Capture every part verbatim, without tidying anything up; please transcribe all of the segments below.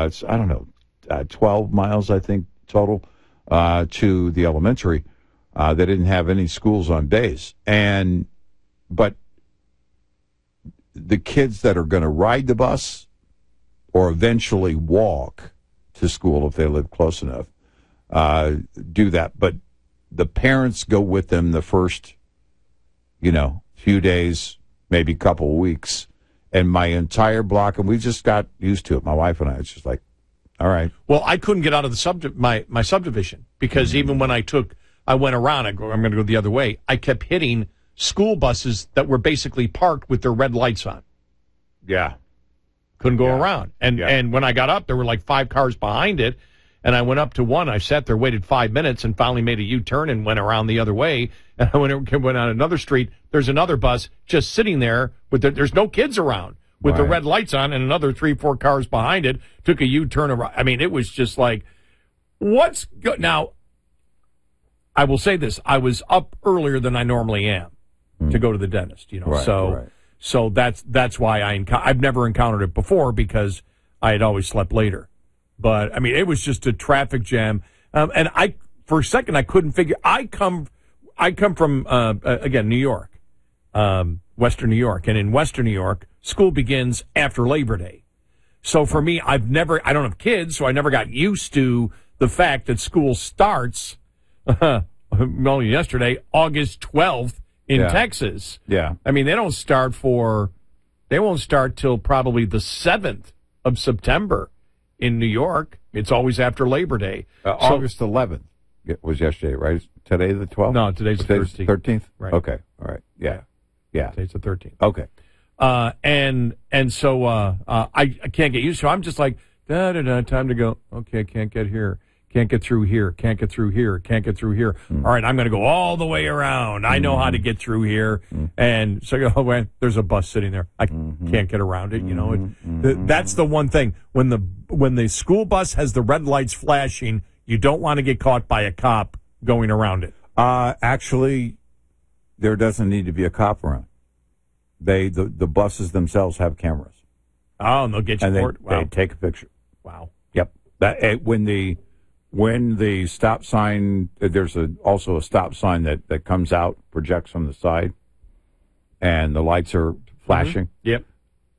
it's, I don't know, uh, twelve miles, I think, total uh, to the elementary. Uh, they didn't have any schools on days. And, but the kids that are going to ride the bus or eventually walk to school if they live close enough, uh, do that. But the parents go with them the first, you know, few days, maybe couple of weeks. And my entire block, and we just got used to it, my wife and I, it's just like, all right. Well, I couldn't get out of the subdi- my, my subdivision because mm-hmm. even when I took, I went around, I go, I'm going to go the other way, I kept hitting school buses that were basically parked with their red lights on. Yeah. Couldn't go yeah. around. And yeah. and when I got up, there were like five cars behind it. And I went up to one. I sat there, waited five minutes, and finally made a U-turn and went around the other way. And I went, went on another street. There's another bus just sitting there. with the, There's no kids around with right. the red lights on and another three, four cars behind it. Took a U-turn around. I mean, it was just like, what's good? Now, I will say this. I was up earlier than I normally am mm. to go to the dentist, you know. Right, so right. so that's that's why I enc- I've never encountered it before because I had always slept later. But, I mean, it was just a traffic jam. Um, and I, for a second, I couldn't figure. I come I come from, uh, again, New York, um, Western New York. And in Western New York, school begins after Labor Day. So for me, I've never, I don't have kids, so I never got used to the fact that school starts, uh, only yesterday, August twelfth in yeah. Texas. Yeah. I mean, they don't start for, they won't start till probably the seventh of September. In New York, it's always after Labor Day. Uh, so, August eleventh was yesterday, right? Today the twelfth? No, today's the thirteenth. thirteenth? Right. Okay, all right. Yeah, yeah. Today's the thirteenth. Okay. Uh, and and so uh, uh, I, I can't get used to it. I'm just like, da-da-da, time to go. Okay, can't get here. Can't get through here. Can't get through here. Can't get through here. Mm. All right, I'm going to go all the way around. I know mm-hmm. how to get through here. Mm-hmm. And so, oh, wait, there's a bus sitting there. I mm-hmm. can't get around it. You know, it, mm-hmm. th- that's the one thing. When the when the school bus has the red lights flashing, you don't want to get caught by a cop going around it. Uh, actually, there doesn't need to be a cop around. They the, the buses themselves have cameras. Oh, and they'll get you and they, for it? Wow. they take a picture. Wow. Yep. That when the When the stop sign, there's a, also a stop sign that, that comes out, projects on the side, and the lights are flashing. Mm-hmm. Yep.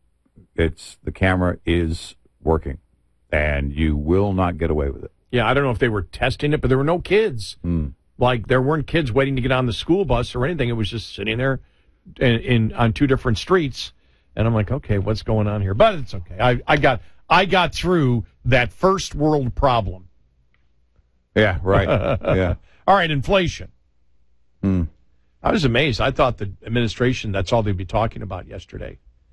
It's, the camera is working, and you will not get away with it. Yeah, I don't know if they were testing it, but there were no kids. Mm. Like, there weren't kids waiting to get on the school bus or anything. It was just sitting there in, in on two different streets, and I'm like, okay, what's going on here? But it's okay. I, I got I got through that first world problem. Yeah, right. Yeah. All right, inflation. Mm. I was amazed. I thought the administration, that's all they'd be talking about yesterday.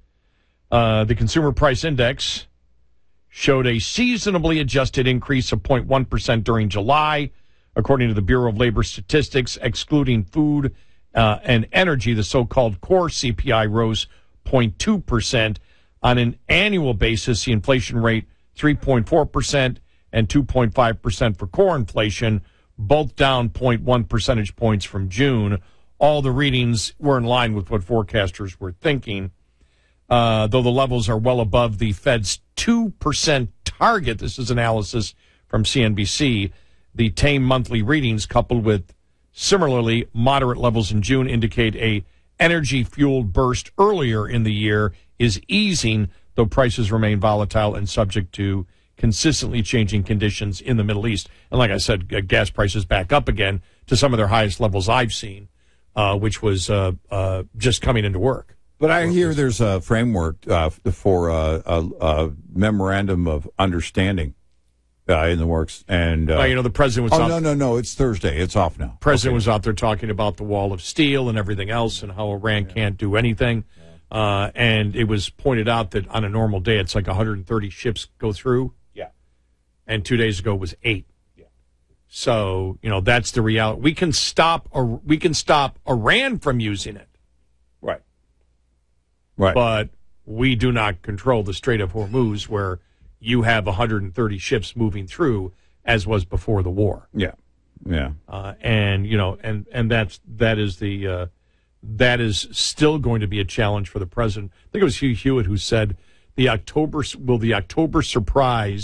Uh, the Consumer Price Index showed a seasonably adjusted increase of zero point one percent during July. According to the Bureau of Labor Statistics, excluding food uh, and energy, the so-called core C P I rose zero point two percent. On an annual basis, the inflation rate three point four percent. And two point five percent for core inflation, both down zero point one percentage points from June. All the readings were in line with what forecasters were thinking, uh, though the levels are well above the Fed's two percent target. This is analysis from C N B C. The tame monthly readings, coupled with similarly moderate levels in June, indicate a energy-fueled burst earlier in the year is easing, though prices remain volatile and subject to consistently changing conditions in the Middle East. And like I said, gas prices back up again to some of their highest levels I've seen, uh, which was uh, uh, just coming into work. But I hear there's a framework uh, for uh, a, a memorandum of understanding uh, in the works. And uh, uh, you know, the president was oh, out. no, no, no, it's Thursday. It's off now. President okay. was out there talking about the wall of steel and everything else and how Iran yeah. can't do anything. Yeah. Uh, and it was pointed out that on a normal day, it's like one hundred thirty ships go through. And two days ago was eight. Yeah. So, you know, that's the reality. We can stop or we can stop Iran from using it. Right. Right. But we do not control the Strait of Hormuz where you have one hundred thirty ships moving through as was before the war. Yeah. Yeah. Uh, and, you know, and, and that's that is the uh, that is still going to be a challenge for the president. I think it was Hugh Hewitt who said the October will the October surprise